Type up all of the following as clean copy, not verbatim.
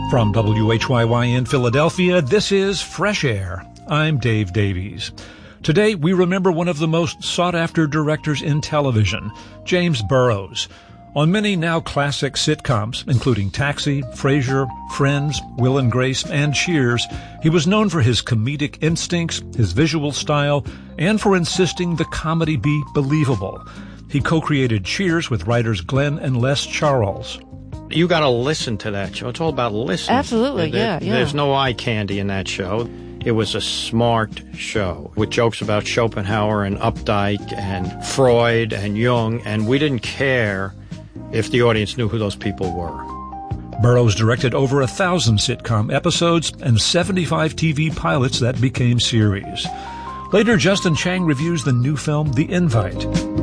From WHYY in Philadelphia, this is Fresh Air. I'm Dave Davies. Today, we remember one of the most sought-after directors in television, James Burrows. On many now classic sitcoms, including Taxi, Frasier, Friends, Will and Grace, and Cheers, he was known for his comedic instincts, his visual style, and for insisting the comedy be believable. He co-created Cheers with writers Glenn and Les Charles. You got to listen to that show. It's all about listening. Absolutely, yeah. There's no eye candy in that show. It was a smart show with jokes about Schopenhauer and Updike and Freud and Jung, and we didn't care if the audience knew who those people were. Burrows directed over 1,000 sitcom episodes and 75 TV pilots that became series. Later, Justin Chang reviews the new film, The Invite.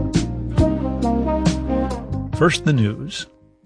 First, the news.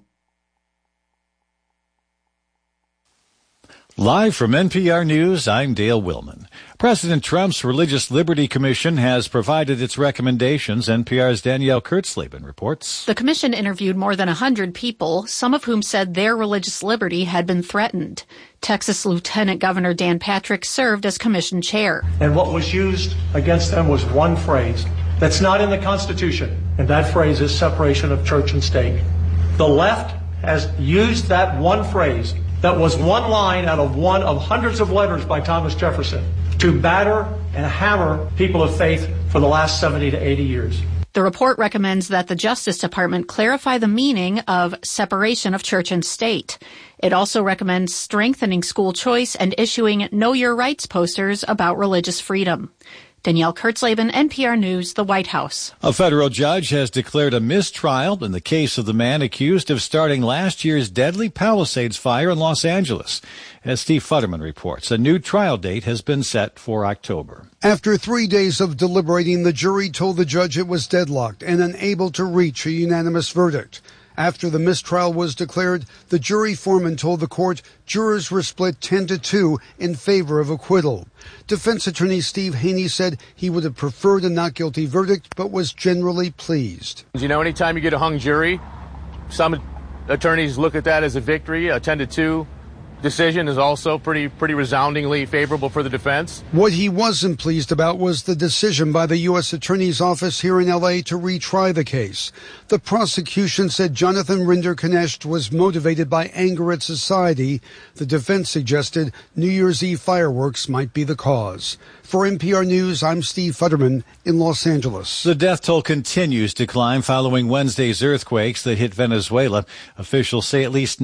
Live from NPR News, I'm Dale Willman. President Trump's Religious Liberty Commission has provided its recommendations. NPR's Danielle Kurtzleben reports. The commission interviewed more than 100 people, some of whom said their religious liberty had been threatened. Texas Lieutenant Governor Dan Patrick served as commission chair. And what was used against them was one phrase that's not in the Constitution, and that phrase is separation of church and state. The left has used that one phrase that was one line out of one of hundreds of letters by Thomas Jefferson to batter and hammer people of faith for the last 70 to 80 years. The report recommends that the Justice Department clarify the meaning of separation of church and state. It also recommends strengthening school choice and issuing Know Your Rights posters about religious freedom. Danielle Kurtzleben, NPR News, the White House. A federal judge has declared a mistrial in the case of the man accused of starting last year's deadly Palisades fire in Los Angeles. As Steve Futterman reports, a new trial date has been set for October. After 3 days of deliberating, the jury told the judge it was deadlocked and unable to reach a unanimous verdict. After the mistrial was declared, the jury foreman told the court jurors were split 10-2 in favor of acquittal. Defense attorney Steve Haney said he would have preferred a not guilty verdict, but was generally pleased. You know, anytime you get a hung jury, some attorneys look at that as a victory. A 10-2 decision is also pretty resoundingly favorable for the defense. What he wasn't pleased about was the decision by the U.S. Attorney's Office here in L.A. to retry the case. The prosecution said Jonathan Rinder-Knecht was motivated by anger at society. The defense suggested New Year's Eve fireworks might be the cause. For NPR News, I'm Steve Futterman in Los Angeles. The death toll continues to climb following Wednesday's earthquakes that hit Venezuela. Officials say at least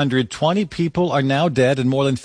920 people are now dead and more than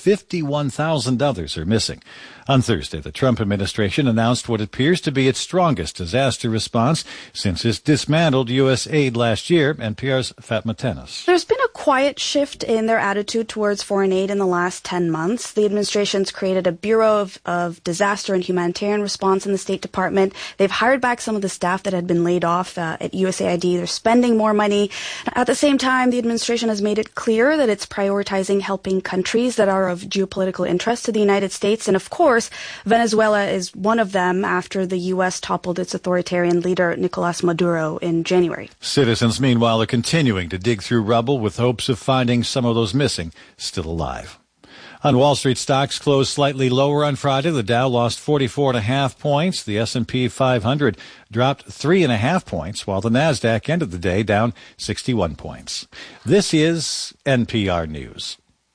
51,000 others are missing. On Thursday, the Trump administration announced what appears to be its strongest disaster response since it dismantled U.S. aid last year. NPR's Fatma Tennis. There's been a quiet shift in their attitude towards foreign aid in the last 10 months. The administration's created a Bureau of Disaster and Humanitarian Response in the State Department. They've hired back some of the staff that had been laid off at USAID. They're spending more money. At the same time, the administration has made it clear that it's prioritizing helping countries that are of geopolitical interest to the United States. And of course, Venezuela is one of them after the U.S. toppled its authoritarian leader, Nicolas Maduro, in January. Citizens, meanwhile, are continuing to dig through rubble with hopes of finding some of those missing still alive. On Wall Street, stocks closed slightly lower on Friday. The Dow lost 44.5 points. The S&P 500 dropped 3.5 points, while the Nasdaq ended the day down 61 points. This is NPR News.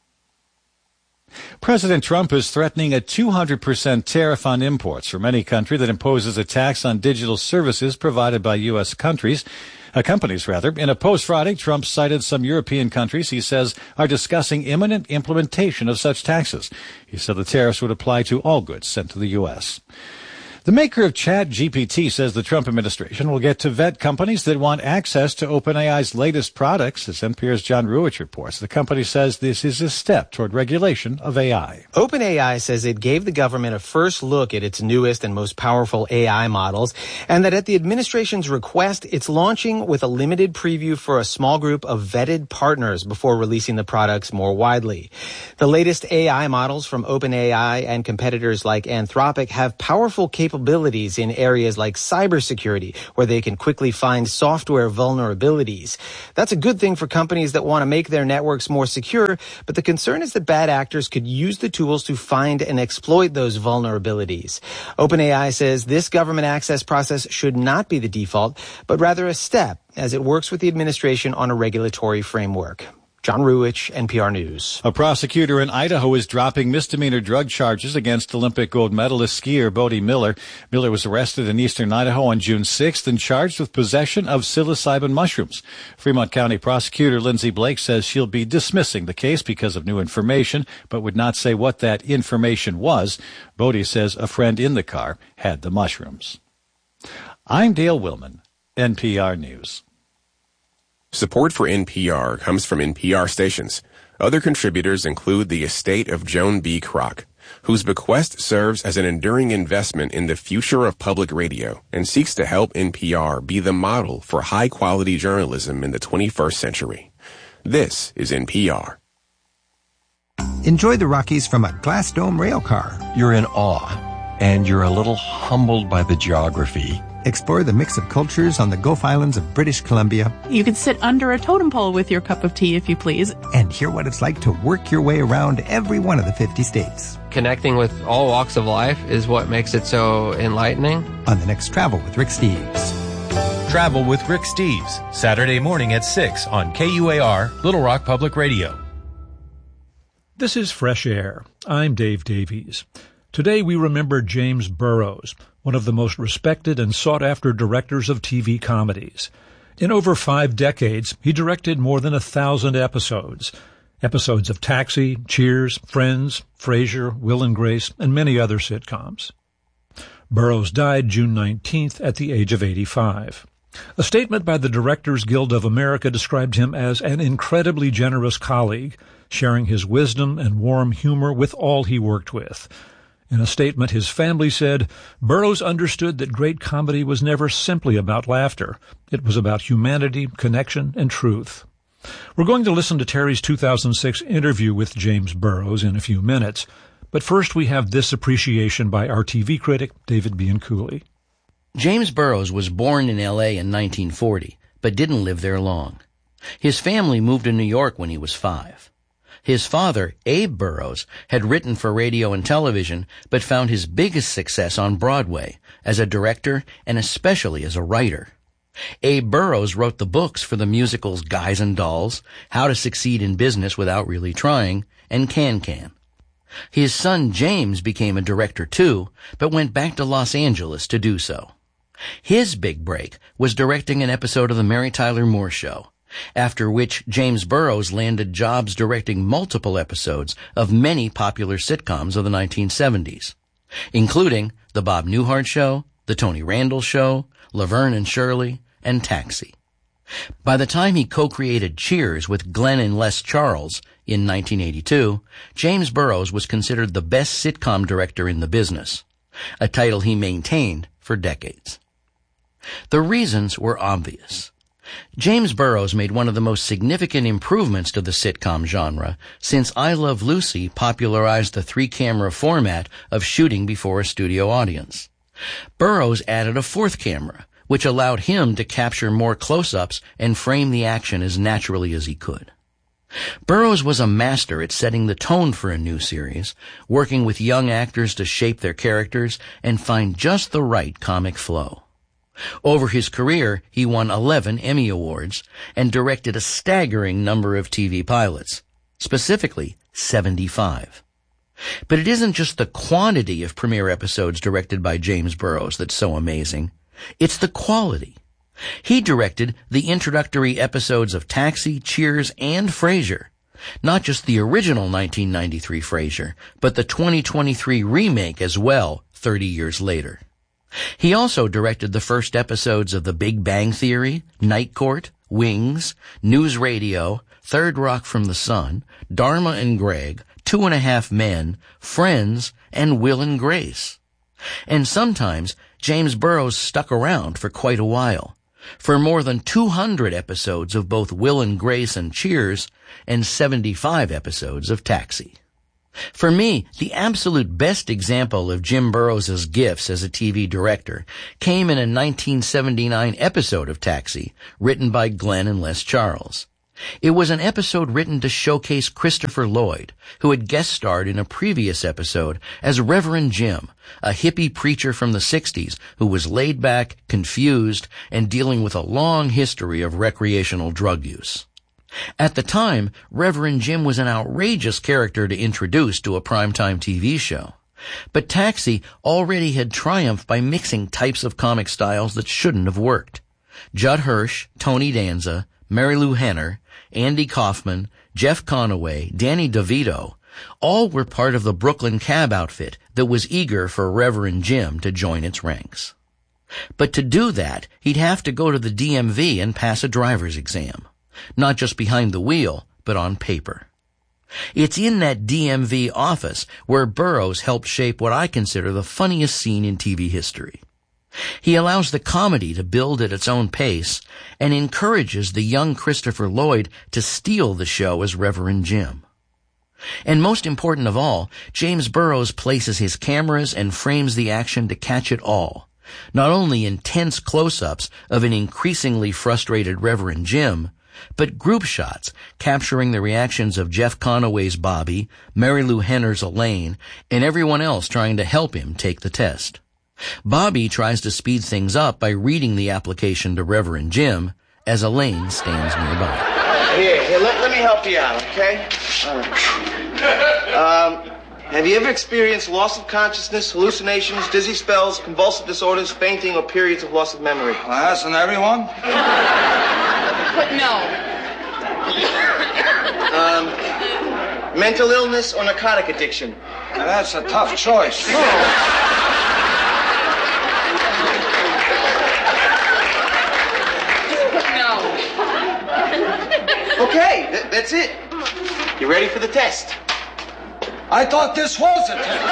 President Trump is threatening a 200% tariff on imports from any country that imposes a tax on digital services provided by U.S. companies. In a post Friday, Trump cited some European countries he says are discussing imminent implementation of such taxes. He said the tariffs would apply to all goods sent to the U.S. The maker of ChatGPT says the Trump administration will get to vet companies that want access to OpenAI's latest products. As NPR's John Ruwitch reports, the company says this is a step toward regulation of AI. OpenAI says it gave the government a first look at its newest and most powerful AI models, and that at the administration's request, it's launching with a limited preview for a small group of vetted partners before releasing the products more widely. The latest AI models from OpenAI and competitors like Anthropic have powerful capabilities capabilities in areas like cybersecurity, where they can quickly find software vulnerabilities. That's a good thing for companies that want to make their networks more secure, but the concern is that bad actors could use the tools to find and exploit those vulnerabilities. OpenAI says this government access process should not be the default, but rather a step as it works with the administration on a regulatory framework. John Ruwich, NPR News. A prosecutor in Idaho is dropping misdemeanor drug charges against Olympic gold medalist skier Bode Miller. Miller was arrested in eastern Idaho on June 6th and charged with possession of psilocybin mushrooms. Fremont County prosecutor Lindsay Blake says she'll be dismissing the case because of new information, but would not say what that information was. Bode says a friend in the car had the mushrooms. I'm Dale Willman, NPR News. Support for NPR comes from NPR stations. Other contributors include the estate of Joan B. Kroc, whose bequest serves as an enduring investment in the future of public radio and seeks to help NPR be the model for high-quality journalism in the 21st century. This is NPR. Enjoy the Rockies from a Glass Dome rail car. You're in awe, and you're a little humbled by the geography. Explore the mix of cultures on the Gulf Islands of British Columbia. You can sit under a totem pole with your cup of tea if you please. And hear what it's like to work your way around every one of the 50 states. Connecting with all walks of life is what makes it so enlightening. On the next Travel with Rick Steves. Travel with Rick Steves, Saturday morning at 6 on KUAR, Little Rock Public Radio. This is Fresh Air. I'm Dave Davies. Today we remember James Burrows, one of the most respected and sought-after directors of TV comedies. In over 5 decades, he directed more than 1,000 episodes. Episodes of Taxi, Cheers, Friends, Frasier, Will and Grace, and many other sitcoms. Burrows died June 19th at the age of 85. A statement by the Directors Guild of America described him as an incredibly generous colleague, sharing his wisdom and warm humor with all he worked with. In a statement, his family said, Burrows understood that great comedy was never simply about laughter. It was about humanity, connection, and truth. We're going to listen to Terry's 2006 interview with James Burrows in a few minutes, but first we have this appreciation by our TV critic, David Bianculli. James Burrows was born in L.A. in 1940, but didn't live there long. His family moved to New York when he was 5. His father, Abe Burrows, had written for radio and television, but found his biggest success on Broadway as a director and especially as a writer. Abe Burrows wrote the books for the musicals Guys and Dolls, How to Succeed in Business Without Really Trying, and Can-Can. His son James became a director too, but went back to Los Angeles to do so. His big break was directing an episode of The Mary Tyler Moore Show, after which James Burrows landed jobs directing multiple episodes of many popular sitcoms of the 1970s, including The Bob Newhart Show, The Tony Randall Show, Laverne and Shirley, and Taxi. By the time he co-created Cheers with Glenn and Les Charles in 1982, James Burrows was considered the best sitcom director in the business, a title he maintained for decades. The reasons were obvious. James Burrows made one of the most significant improvements to the sitcom genre since I Love Lucy popularized the 3-camera format of shooting before a studio audience. Burrows added a 4th camera, which allowed him to capture more close-ups and frame the action as naturally as he could. Burrows was a master at setting the tone for a new series, working with young actors to shape their characters and find just the right comic flow. Over his career, he won 11 Emmy Awards and directed a staggering number of TV pilots, specifically 75. But it isn't just the quantity of premiere episodes directed by James Burrows that's so amazing. It's the quality. He directed the introductory episodes of Taxi, Cheers, and Frasier. Not just the original 1993 Frasier, but the 2023 remake as well, 30 years later. He also directed the first episodes of The Big Bang Theory, Night Court, Wings, News Radio, Third Rock from the Sun, Dharma and Greg, 2.5 Men, Friends, and Will and Grace. And sometimes James Burrows stuck around for quite a while, for more than 200 episodes of both Will and Grace and Cheers, and 75 episodes of Taxi. For me, the absolute best example of Jim Burrows' gifts as a TV director came in a 1979 episode of Taxi, written by Glenn and Les Charles. It was an episode written to showcase Christopher Lloyd, who had guest starred in a previous episode as Reverend Jim, a hippie preacher from the 60s who was laid back, confused, and dealing with a long history of recreational drug use. At the time, Reverend Jim was an outrageous character to introduce to a primetime TV show. But Taxi already had triumphed by mixing types of comic styles that shouldn't have worked. Judd Hirsch, Tony Danza, Mary Lou Henner, Andy Kaufman, Jeff Conaway, Danny DeVito, all were part of the Brooklyn cab outfit that was eager for Reverend Jim to join its ranks. But to do that, he'd have to go to the DMV and pass a driver's exam. Not just behind the wheel, but on paper. It's in that DMV office where Burrows helped shape what I consider the funniest scene in TV history. He allows the comedy to build at its own pace and encourages the young Christopher Lloyd to steal the show as Reverend Jim. And most important of all, James Burrows places his cameras and frames the action to catch it all. Not only intense close-ups of an increasingly frustrated Reverend Jim, but group shots capturing the reactions of Jeff Conaway's Bobby, Mary Lou Henner's Elaine, and everyone else trying to help him take the test. Bobby tries to speed things up by reading the application to Reverend Jim as Elaine stands nearby. Here, let me help you out, okay? Have you ever experienced loss of consciousness, hallucinations, dizzy spells, convulsive disorders, fainting, or periods of loss of memory? Well, hasn't everyone? But no. Mental illness or narcotic addiction? Now, that's a tough choice. Okay, that's it. You ready for the test? I thought this was a test.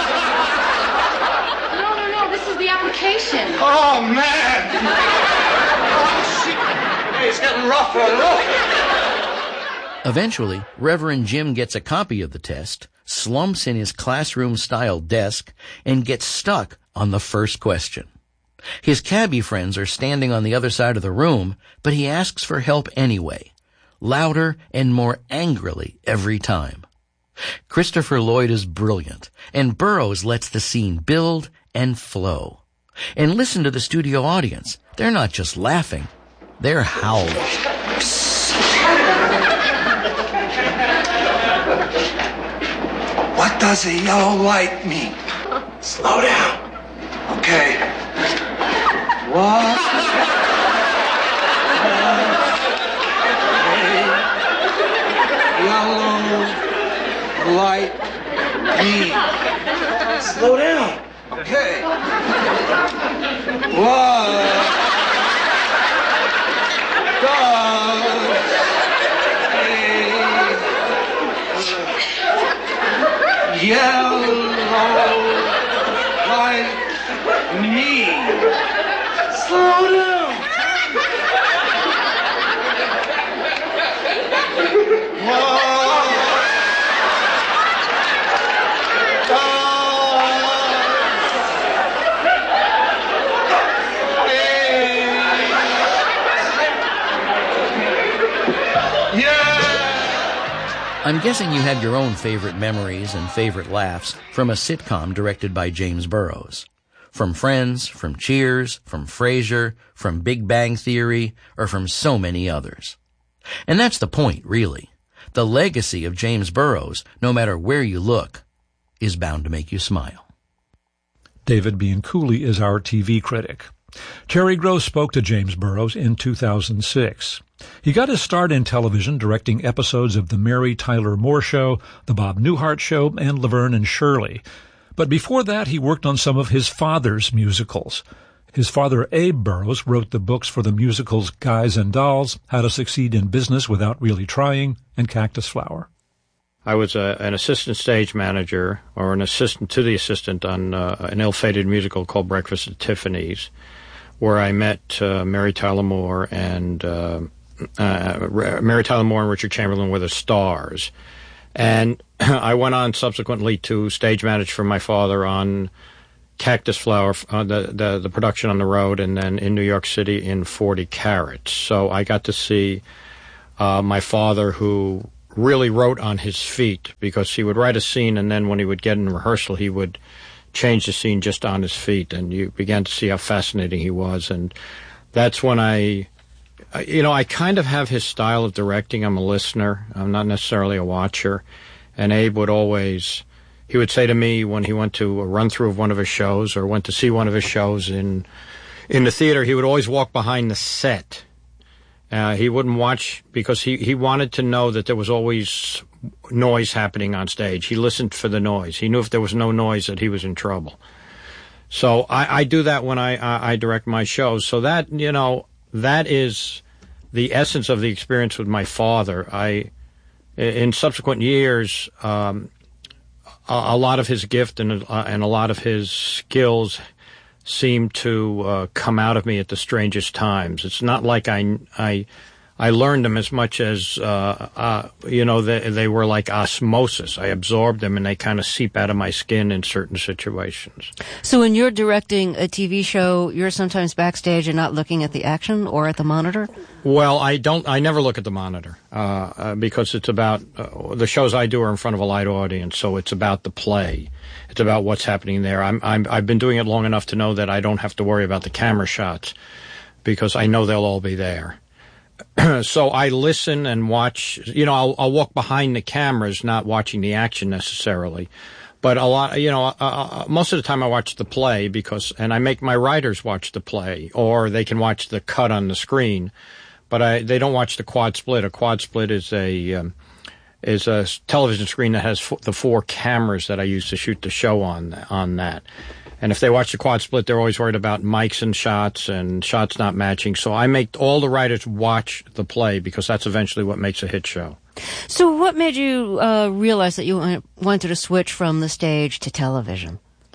No, this is the application. Oh, man. Oh, shit. Hey, it's getting rougher and rougher. Eventually, Reverend Jim gets a copy of the test, slumps in his classroom-style desk, and gets stuck on the first question. His cabbie friends are standing on the other side of the room, but he asks for help anyway, louder and more angrily every time. Christopher Lloyd is brilliant, and Burrows lets the scene build and flow. And listen to the studio audience. They're not just laughing, they're howling. What does a yellow light mean? Slow down. Okay. What? Yellow light mean? Slow down. Okay. What does a yellow light mean? Slow down. I'm guessing you have your own favorite memories and favorite laughs from a sitcom directed by James Burrows. From Friends, from Cheers, from Frasier, from Big Bang Theory, or from so many others. And that's the point, really. The legacy of James Burrows, no matter where you look, is bound to make you smile. David Bianculli is our TV critic. Terry Gross spoke to James Burrows in 2006. He got his start in television directing episodes of The Mary Tyler Moore Show, The Bob Newhart Show, and Laverne and Shirley. But before that, he worked on some of his father's musicals. His father, Abe Burrows, wrote the books for the musicals Guys and Dolls, How to Succeed in Business Without Really Trying, and Cactus Flower. I was an assistant stage manager, or an assistant to the assistant, on an ill-fated musical called Breakfast at Tiffany's, where I met Mary Tyler Moore and Richard Chamberlain were the stars. And I went on subsequently to stage manage for my father on Cactus Flower, the production on the road, and then in New York City in 40 Carats. So I got to see my father, who really wrote on his feet, because he would write a scene, and then when he would get in rehearsal, he would change the scene just on his feet, and you began to see how fascinating he was. And that's when I kind of have his style of directing. I'm a listener. I'm not necessarily a watcher. And Abe he would say to me when he went to a run-through of one of his shows or went to see one of his shows in the theater, he would always walk behind the set. He wouldn't watch because he wanted to know that there was always noise happening on stage. He listened for the noise. He knew if there was no noise that he was in trouble. So I do that when I direct my shows. So that is the essence of the experience with my father. In subsequent years, a lot of his gift and a lot of his skills seemed to come out of me at the strangest times. It's not like I learned them as much as they were like osmosis. I absorbed them, and they kind of seep out of my skin in certain situations. So when you're directing a TV show, you're sometimes backstage and not looking at the action or at the monitor? Well, I never look at the monitor because it's about the shows I do are in front of a live audience, so it's about the play. It's about what's happening there. I've been doing it long enough to know that I don't have to worry about the camera shots because I know they'll all be there. So I listen and watch. I'll walk behind the cameras, not watching the action necessarily. But a lot, most of the time I watch the play and I make my writers watch the play, or they can watch the cut on the screen. But they don't watch the quad split. A quad split is a television screen that has the 4 cameras that I use to shoot the show on that. And if they watch the quad split, they're always worried about mics and shots not matching. So I make all the writers watch the play because that's eventually what makes a hit show. So what made you realize that you wanted to switch from the stage to television?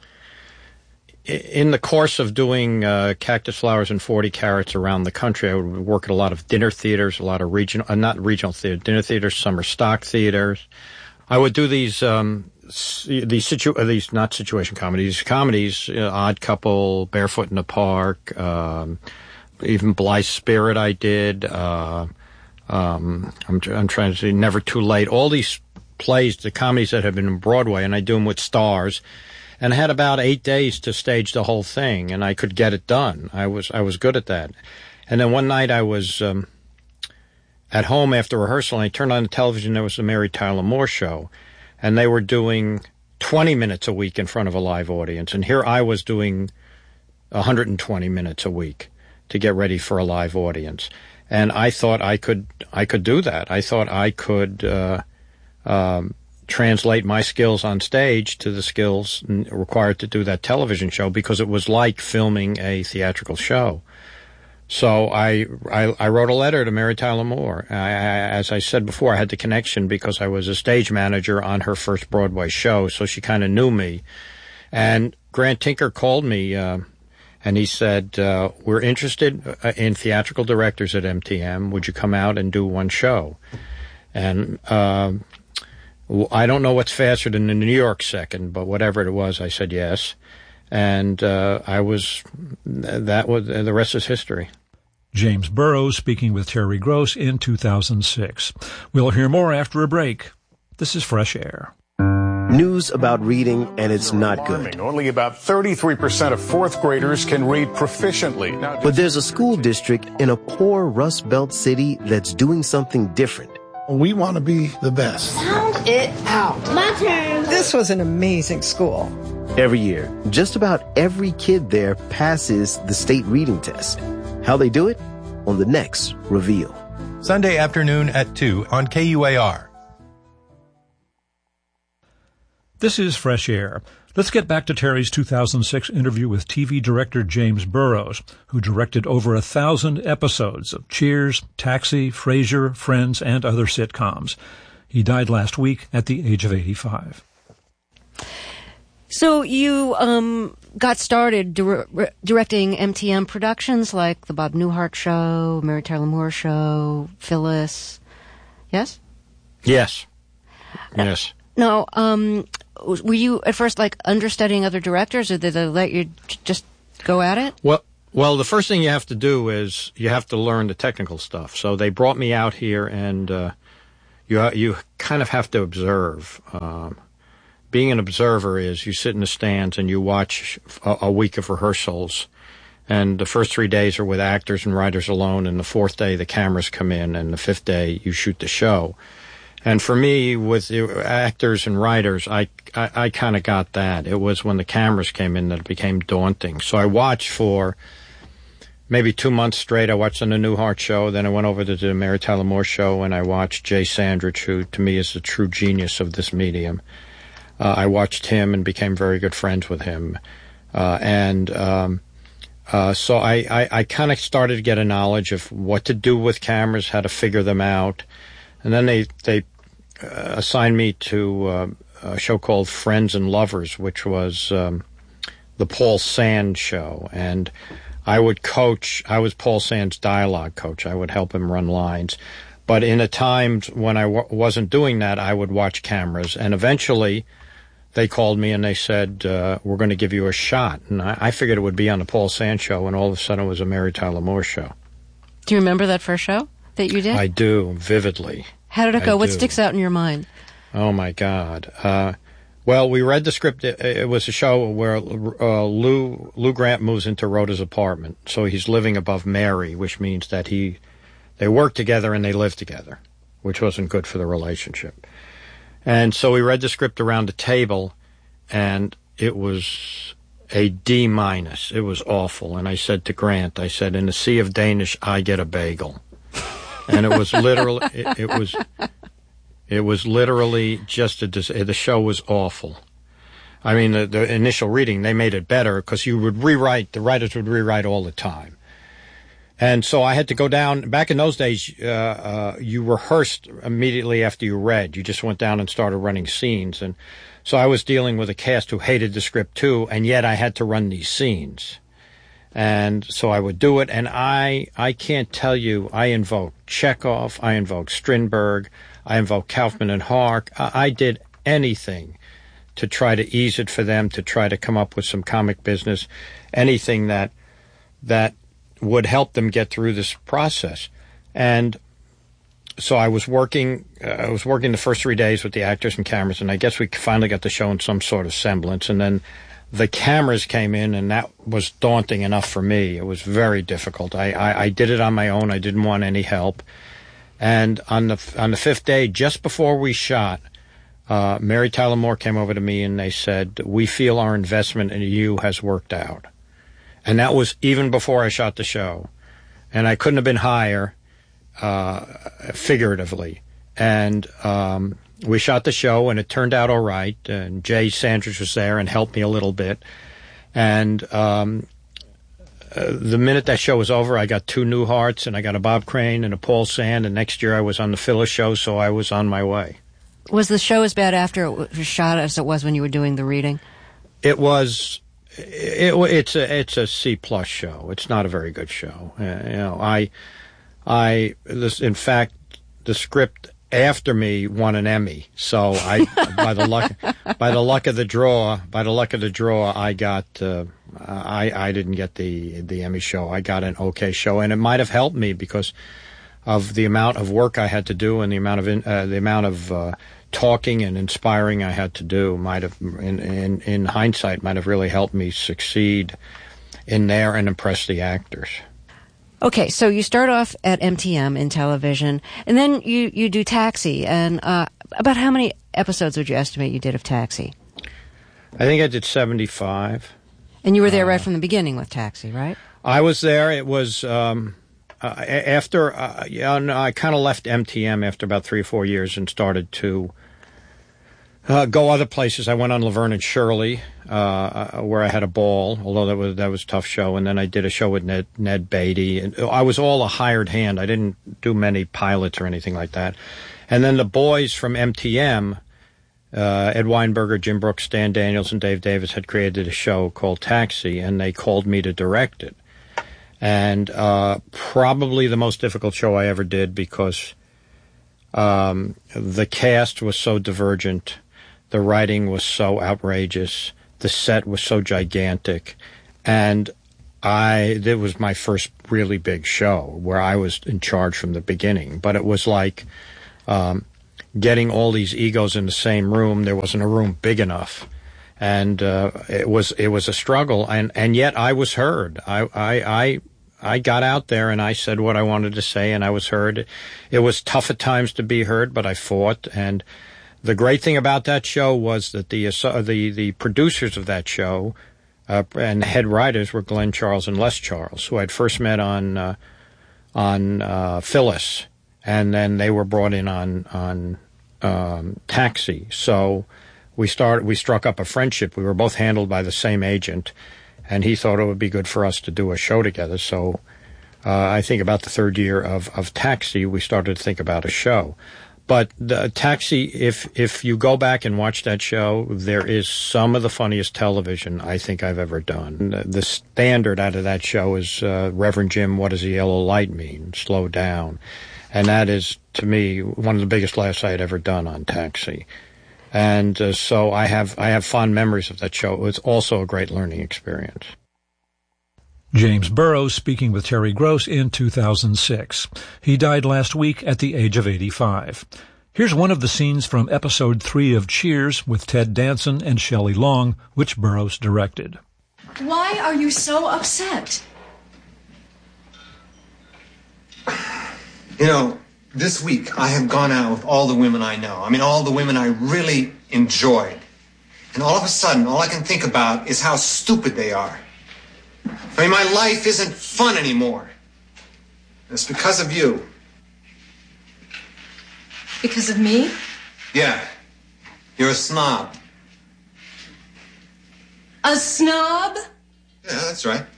In the course of doing Cactus Flowers and 40 Carats around the country, I would work at a lot of dinner theaters, a lot of not regional theaters, dinner theaters, summer stock theaters. I would do these not situation comedies, Odd Couple, Barefoot in the Park, even Blythe Spirit I did. I'm trying to say Never Too Late. All these plays, the comedies that have been on Broadway, and I do them with stars. And I had about 8 days to stage the whole thing, and I could get it done. I was good at that. And then one night I was at home after rehearsal, and I turned on the television. There was the Mary Tyler Moore Show, and they were doing 20 minutes a week in front of a live audience. And here I was doing 120 minutes a week to get ready for a live audience. And I thought I could do that. I thought I could translate my skills on stage to the skills required to do that television show, because it was like filming a theatrical show. So I wrote a letter to Mary Tyler Moore. As I said before, I had the connection because I was a stage manager on her first Broadway show, so she kind of knew me. And Grant Tinker called me, and he said, we're interested in theatrical directors at MTM. Would you come out and do one show? And I don't know what's faster than the New York second, but whatever it was, I said yes. And the rest is history. James Burrows speaking with Terry Gross in 2006. We'll hear more after a break. This is Fresh Air. News about reading, and it's not good. Only about 33% of fourth graders can read proficiently. But there's a school district in a poor Rust Belt city that's doing something different. We want to be the best. Sound it out. My turn. This was an amazing school. Every year, just about every kid there passes the state reading test. How they do it? On the next Reveal. Sunday afternoon at 2 on KUAR. This is Fresh Air. Let's get back to Terry's 2006 interview with TV director James Burrows, who directed over 1,000 episodes of Cheers, Taxi, Frasier, Friends, and other sitcoms. He died last week at the age of 85. So you got started directing MTM productions like The Bob Newhart Show, Mary Tyler Moore Show, Phyllis. Yes? Yes. Yes. Now, were you at first like understudying other directors, or did they let you just go at it? Well, the first thing you have to do is you have to learn the technical stuff. So they brought me out here, and you kind of have to observe. Being an observer is you sit in the stands and you watch a week of rehearsals, and the first 3 days are with actors and writers alone, and the fourth day the cameras come in, and the fifth day you shoot the show. And for me, with the actors and writers, I kind of got that. It was when the cameras came in that it became daunting. So I watched for maybe 2 months straight. I watched on the Newhart show. Then I went over to the Mary Tyler Moore show, and I watched Jay Sandrich, who to me is the true genius of this medium. I watched him and became very good friends with him. So I kind of started to get a knowledge of what to do with cameras, how to figure them out. And then they assigned me to a show called Friends and Lovers, which was the Paul Sand show. And I would coach. I was Paul Sand's dialogue coach. I would help him run lines. But in the times when I wasn't doing that, I would watch cameras. And eventually they called me and they said, we're going to give you a shot. And I figured it would be on the Paul Sand show, and all of a sudden it was a Mary Tyler Moore show. Do you remember that first show that you did? I do, vividly. How did it go? What sticks out in your mind? Oh, my God. Well, we read the script. It was a show where Lou Grant moves into Rhoda's apartment. So he's living above Mary, which means that they work together and they live together, which wasn't good for the relationship. And so we read the script around the table, and it was a D-. It was awful. And I said to Grant, I said, in the sea of Danish, I get a bagel. And it was literally, it was literally just the show was awful. I mean, the initial reading, they made it better because the writers would rewrite all the time. And so I had to go down. Back in those days, you rehearsed immediately after you read. You just went down and started running scenes. And so I was dealing with a cast who hated the script too, and yet I had to run these scenes. And so I would do it, and I can't tell you, I invoked Chekhov, I invoked Strindberg, I invoked Kaufman and Hark. I did anything to try to ease it for them, to try to come up with some comic business, anything that would help them get through this process. And so I was working the first 3 days with the actors and cameras, and I guess we finally got the show in some sort of semblance. And then the cameras came in, and that was daunting enough for me. It was very difficult. I did it on my own. I didn't want any help. And on the fifth day, just before we shot, Mary Tyler Moore came over to me and they said, "We feel our investment in you has worked out." And that was even before I shot the show. And I couldn't have been higher, figuratively. And we shot the show, and it turned out all right. And Jay Sandrich was there and helped me a little bit. And the minute that show was over, I got 2 Newharts, and I got a Bob Crane and a Paul Sand. And next year I was on the Phyllis show, so I was on my way. Was the show as bad after it was shot as it was when you were doing the reading? It was. It's a C+ show. It's not a very good show. In fact, the script after me won an Emmy. So by the luck of the draw, I got. I didn't get the Emmy show. I got an okay show, and it might have helped me because of the amount of work I had to do and the amount of talking and inspiring I had to do. Might have, in hindsight, might have really helped me succeed in there and impress the actors. Okay, so you start off at MTM in television, and then you do Taxi. And about how many episodes would you estimate you did of Taxi? I think I did 75. And you were there right from the beginning with Taxi, right? I was there. It was after I kind of left MTM after about 3 or 4 years and started to go other places. I went on Laverne and Shirley, where I had a ball, although that was a tough show. And then I did a show with Ned Beatty. And I was all a hired hand. I didn't do many pilots or anything like that. And then the boys from MTM, Ed Weinberger, Jim Brooks, Stan Daniels, and Dave Davis had created a show called Taxi, and they called me to direct it. And probably the most difficult show I ever did because the cast was so divergent. The writing was so outrageous. The set was so gigantic. And it was my first really big show where I was in charge from the beginning. But it was like getting all these egos in the same room. There wasn't a room big enough. And it was a struggle. And yet I was heard. I got out there and I said what I wanted to say, and I was heard. It was tough at times to be heard, but I fought. And the great thing about that show was that the producers of that show and the head writers were Glenn Charles and Les Charles, who I'd first met on Phyllis, and then they were brought in on Taxi. So we struck up a friendship. We were both handled by the same agent, and he thought it would be good for us to do a show together. So I think about the third year of Taxi, we started to think about a show. But the Taxi, if you go back and watch that show, there is some of the funniest television I think I've ever done. The standard out of that show is Reverend Jim, what does the yellow light mean? Slow down. And that is, to me, one of the biggest laughs I had ever done on Taxi. And so I have fond memories of that show. It was also a great learning experience. James Burrows speaking with Terry Gross in 2006. He died last week at the age of 85. Here's one of the scenes from episode 3 of Cheers with Ted Danson and Shelley Long, which Burrows directed. Why are you so upset? You know, this week I have gone out with all the women I know. I mean, all the women I really enjoyed. And all of a sudden, all I can think about is how stupid they are. I mean, my life isn't fun anymore. It's because of you. Because of me? Yeah. You're a snob. A snob? Yeah, that's right.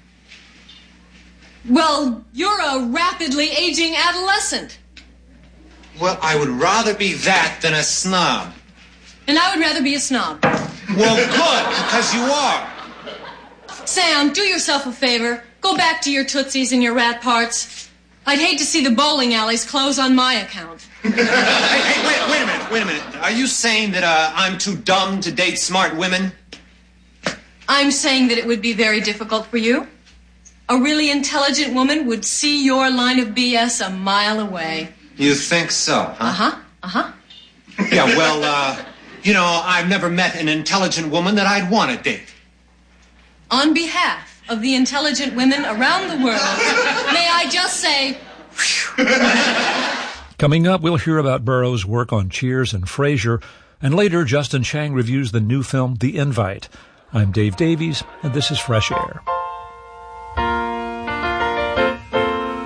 Well, you're a rapidly aging adolescent. Well, I would rather be that than a snob. And I would rather be a snob. Well, good, because you are. Sam, do yourself a favor. Go back to your Tootsies and your rat parts. I'd hate to see the bowling alleys close on my account. Hey, wait a minute. Are you saying that I'm too dumb to date smart women? I'm saying that it would be very difficult for you. A really intelligent woman would see your line of BS a mile away. You think so, huh? Uh-huh. Yeah, well, I've never met an intelligent woman that I'd want to date. On behalf of the intelligent women around the world, may I just say... Coming up, we'll hear about Burrows' work on Cheers and Frasier, and later Justin Chang reviews the new film The Invite. I'm Dave Davies, and this is Fresh Air.